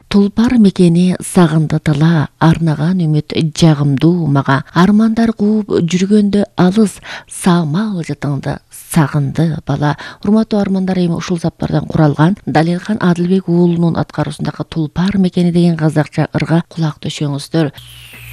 Тулпар мекени сагынды тыла, арнаган үмүт жагымдуу мага. Армандар кууп жүргөндө алыс, саамал жытыңды сагынды бала. Урматтуу армандар, эми ушул заптардан куралган Далелхан Адылбек уулунун аткаруусундагы Тулпар мекени деген казакча ырга кулак төшөңүздөр.